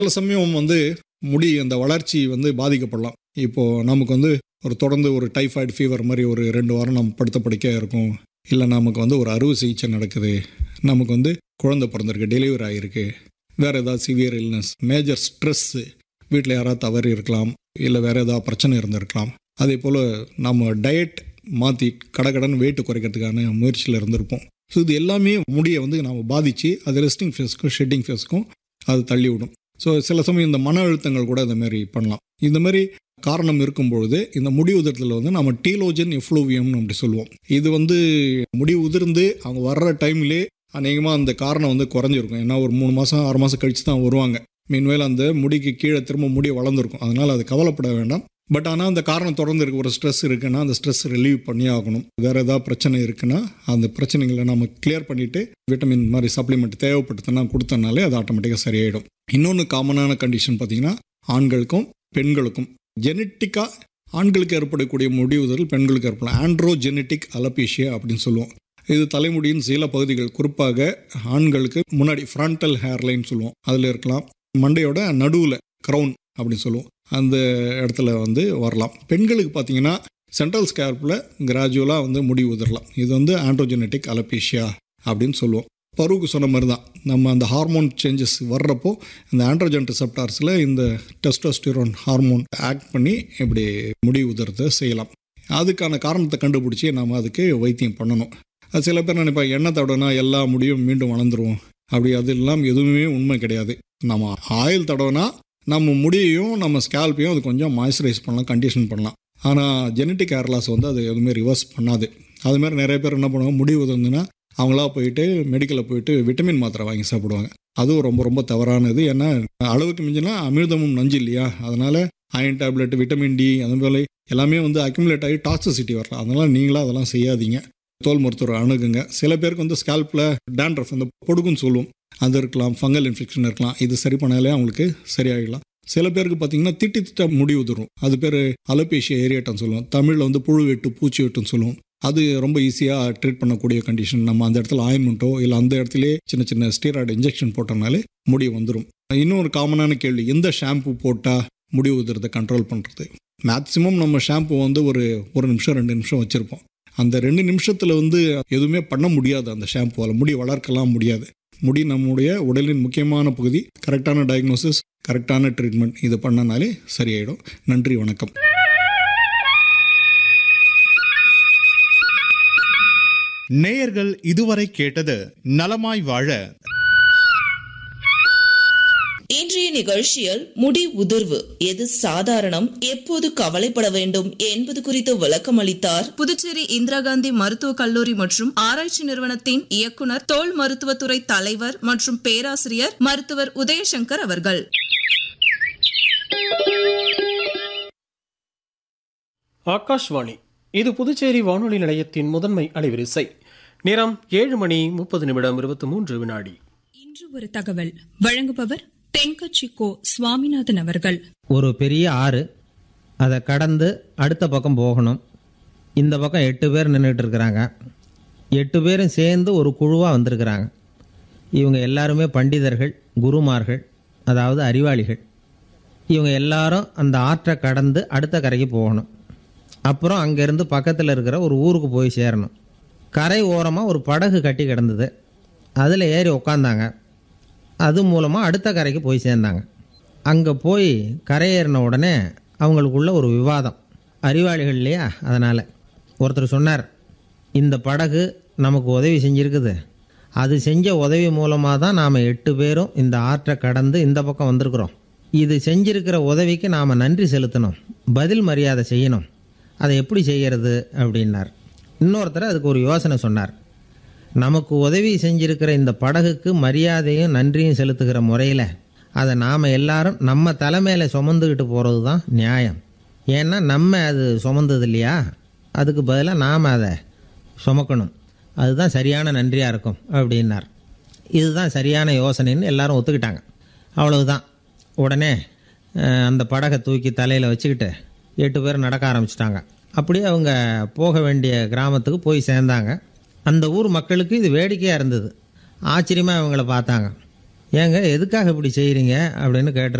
சில சமயம் முடி அந்த வளர்ச்சி பாதிக்கப்படலாம். இப்போது நமக்கு ஒரு தொடர்ந்து ஒரு டைஃபாய்டு ஃபீவர் மாதிரி ஒரு 2 வாரம் நம்ம படுத்த படுக்கையாக இருக்கும். இல்லை நமக்கு ஒரு அறுவை சிகிச்சை நடக்குது, நமக்கு குழந்தை பிறந்திருக்கு, டெலிவரி ஆகிருக்கு, வேறு ஏதாவது சிவியர் இல்னஸ், மேஜர் ஸ்ட்ரெஸ்ஸு, வீட்டில் யாராவது தவறி இருக்கலாம், இல்லை வேறு ஏதாவது பிரச்சனை இருந்திருக்கலாம். அதே போல் நம்ம டயட் மாற்றி கடகடன் வெயிட்டு குறைக்கிறதுக்கான முயற்சியில் இருந்திருப்போம். ஸோ இது எல்லாமே முடியை நம்ம பாதித்து அது ரெஸ்டிங் ஃபேஸ்க்கும் ஷெட்டிங் ஃபேஸ்க்கும் அது தள்ளி விடும். ஸோ சில சமயம் இந்த மன அழுத்தங்கள் கூட இந்த மாதிரி பண்ணலாம். இந்த மாதிரி காரணம் இருக்கும்பொழுது இந்த முடி உதிரத்தில் நம்ம டீலோஜன் எஃப்ளூவியம்னு அப்படி சொல்லுவோம். இது முடி உதிர்ந்து அவங்க வர்ற டைம்லேயே அநேகமாக அந்த காரணம் குறைஞ்சிருக்கும். ஏன்னா ஒரு 3 மாதம் 6 மாதம் கழித்து தான் வருவாங்க. மீன்வேல் அந்த முடிக்கு கீழே திரும்ப முடி வளர்ந்துருக்கும். அதனால் அது கவலைப்பட வேண்டாம். பட் ஆனால் அந்த காரணம் தொடர்ந்து இருக்குது. ஒரு ஸ்ட்ரெஸ் இருக்குன்னா அந்த ஸ்ட்ரெஸ் ரிலீவ் பண்ணி ஆகணும். வேறு ஏதாவது பிரச்சனை இருக்குன்னா அந்த பிரச்சனைகளை நம்ம கிளியர் பண்ணிவிட்டு விட்டமின் மாதிரி சப்ளிமெண்ட் தேவைப்பட்டதுன்னா கொடுத்தனாலே அது ஆட்டோமேட்டிக்காக சரியாயிடும். இன்னொன்று காமனான கண்டிஷன் பார்த்திங்கன்னா ஆண்களுக்கும் பெண்களுக்கும் ஜெனட்டிக்காக ஆண்களுக்கு ஏற்படக்கூடிய முடி உதிரல் பெண்களுக்கு ஏற்படலாம். ஆண்ட்ரோஜெனட்டிக் அலோபேஷியா அப்படின்னு சொல்லுவோம். இது தலைமுடியின் சில பகுதிகள், குறிப்பாக ஆண்களுக்கு முன்னாடி ஃப்ரண்டல் ஹேர்லைன் சொல்லுவோம், அதில் இருக்கலாம். மண்டையோட நடுவில் க்ரௌன் அப்படின்னு சொல்லுவோம், அந்த இடத்துல வரலாம். பெண்களுக்கு பார்த்திங்கன்னா சென்ட்ரல் ஸ்கேர்ப்பில் கிராஜுவலாக முடி உதிரலாம். இது ஆண்ட்ரோஜெனட்டிக் அலோபேஷியா அப்படின்னு சொல்லுவோம். பருவுக்கு சொன்ன மாதிரி தான் நம்ம அந்த ஹார்மோன் சேஞ்சஸ் வர்றப்போ இந்த ஆண்ட்ரோஜன் ரிசெப்டார்ஸில் இந்த டெஸ்டோஸ்டிரோன் ஹார்மோன் ஆக்ட் பண்ணி இப்படி முடி உதிரத்தை செய்யலாம். அதுக்கான காரணத்தை கண்டுபிடிச்சி நம்ம அதுக்கு வைத்தியம் பண்ணணும். அது சில பேர் நினைப்பாங்க எண்ணெய் தடவைனா எல்லா முடியும் மீண்டும் வளர்ந்துரும். அப்படி அது இல்லாமல் எதுவுமே உண்மை கிடையாது. நம்ம ஆயில் தடவைனா நம்ம முடியையும் நம்ம ஸ்கேல்ப்பையும் அது கொஞ்சம் மாய்ஸ்சரைஸ் பண்ணலாம், கண்டிஷன் பண்ணலாம். ஆனால் ஜெனட்டிக் ஹேர் லாஸ் அது எதுவுமே ரிவர்ஸ் பண்ணாது. அதுமாதிரி நிறைய பேர் என்ன பண்ணுவாங்க, முடி உதிர்ந்துன்னா அவங்களா போயிட்டு மெடிக்கலில் போயிட்டு விட்டமின் மாத்திரை வாங்கி சாப்பிடுவாங்க. அதுவும் ரொம்ப ரொம்ப தவறானது. ஏன்னா அளவுக்கு மிஞ்சினா அமிர்தமும் நஞ்சு இல்லையா? அதனால் அயன் டேப்லெட், விட்டமின் டி அந்த மாதிரி எல்லாமே அக்யூமுலேட் ஆகி டாக்ஸிசிட்டி வரலாம். அதனால் நீங்களாக அதெல்லாம் செய்யாதீங்க. தோல் மருத்துவர் அணுகுங்க. சில பேருக்கு ஸ்கேல்ப்பில் டேண்ட்ரஃப் பொடுக்குன்னு சொல்லுவோம், அது இருக்கலாம், ஃபங்கல் இன்ஃபெக்ஷன் இருக்கலாம். இது சரி பண்ணாலே அவங்களுக்கு சரியாகிடலாம். சில பேருக்கு பார்த்திங்கன்னா திட்ட முடி உதிரும். அது பேர் அலோபேஷியா ஏரியாட்டான்னு சொல்லுவோம். தமிழில் புழு வெட்டு, பூச்சி வெட்டுன்னு சொல்லுவோம். அது ரொம்ப ஈஸியாக ட்ரீட் பண்ணக்கூடிய கண்டிஷன். நம்ம அந்த இடத்துல ஆயின்மெண்ட்டோ இல்லை அந்த இடத்துலையே சின்ன சின்ன ஸ்டீராய்டு இன்ஜெக்ஷன் போட்டோம்னாலே முடி வந்துடும். இன்னொரு காமனான கேள்வி, எந்த ஷாம்பு போட்டால் முடி உதிரத்தை கண்ட்ரோல் பண்ணுறது? மேக்ஸிமம் நம்ம ஷாம்பு ஒரு நிமிஷம் 2 நிமிஷம் வச்சுருப்போம். அந்த 2 நிமிஷத்தில் எதுவுமே பண்ண முடியாது. அந்த ஷாம்புவால் முடி வளர்க்கலாம் முடியாது. முடி நம்முடைய உடலின் முக்கியமான பகுதி. கரெக்டான டயக்னோசிஸ், கரெக்டான ட்ரீட்மெண்ட் இது பண்ணனாலே சரியாயிடும். நன்றி, வணக்கம். நேயர்கள் இதுவரை கேட்டது நலமாய் வாழ. இன்றைய நிகழ்ச்சியில் முடி உதிர்வு எது சாதாரணம், எப்போது கவலைப்பட வேண்டும் என்பது குறித்து விளக்கம் அளித்தார் புதுச்சேரி இந்திரா காந்தி மருத்துவக் கல்லூரி மற்றும் ஆராய்ச்சி நிறுவனத்தின் இயக்குனர், தோல் மருத்துவத்துறை தலைவர் மற்றும் பேராசிரியர் மருத்துவர் உதயசங்கர் அவர்கள். ஆகாஷ்வாணி, இது புதுச்சேரி வானொலி நிலையத்தின் முதன்மை அலைவரிசை. நேரம் 7:30:23. இன்று ஒரு தகவல் வழங்குபவர் தென்கட்சிக்கோ சுவாமிநாதன் அவர்கள். ஒரு பெரிய ஆறு, அதை கடந்து அடுத்த பக்கம் போகணும். இந்த பக்கம் 8 பேர் நின்றுட்டு இருக்கிறாங்க. 8 பேரும் சேர்ந்து ஒரு குழுவாக வந்திருக்கிறாங்க. இவங்க எல்லாருமே பண்டிதர்கள், குருமார்கள், அதாவது அறிவாளிகள். இவங்க எல்லாரும் அந்த ஆற்றை கடந்து அடுத்த கரைக்கு போகணும். அப்புறம் அங்கேருந்து பக்கத்தில் இருக்கிற ஒரு ஊருக்கு போய் சேரணும். கரை ஓரமாக ஒரு படகு கட்டி கிடந்தது. அதில் ஏறி உக்காந்தாங்க. அது மூலமாக அடுத்த கரைக்கு போய் சேர்ந்தாங்க. அங்கே போய் கரையேறின உடனே அவங்களுக்குள்ள ஒரு விவாதம். அறிவாளிகள் இல்லையா, அதனால் ஒருத்தர் சொன்னார், இந்த படகு நமக்கு உதவி செஞ்சுருக்குது. அது செஞ்ச உதவி மூலமாக தான் நாம் 8 பேரும் இந்த ஆற்றை கடந்து இந்த பக்கம் வந்திருக்கிறோம். இது செஞ்சிருக்கிற உதவிக்கு நாம் நன்றி செலுத்தணும், பதில் மரியாதை செய்யணும். அதை எப்படி செய்கிறது அப்படின்னார். இன்னொருத்தர் அதுக்கு ஒரு யோசனை சொன்னார். நமக்கு உதவி செஞ்சிருக்கிற இந்த படகுக்கு மரியாதையும் நன்றியும் செலுத்துகிற முறையில் அதை நாம் எல்லாரும் நம்ம தலைமையில் சுமந்துக்கிட்டு போகிறது தான் நியாயம். ஏன்னா நம்ம அது சுமந்தது இல்லையா, அதுக்கு பதிலாக நாம் அதை சுமக்கணும். அதுதான் சரியான நன்றியாக இருக்கும் அப்படின்னார். இதுதான் சரியான யோசனைன்னு எல்லாரும் ஒத்துக்கிட்டாங்க. அவ்வளவுதான். உடனே அந்த படகை தூக்கி தலையில் வச்சுக்கிட்டு 8 பேர் நடக்க ஆரம்பிச்சிட்டாங்க. அப்படியே அவங்க போக வேண்டிய கிராமத்துக்கு போய் சேர்ந்தாங்க. அந்த ஊர் மக்களுக்கு இது வேடிக்கையாக இருந்தது. ஆச்சரியமாக இவங்களை பார்த்தாங்க. ஏங்க எதுக்காக இப்படி செய்கிறீங்க அப்படின்னு கேட்டிருக்காங்க.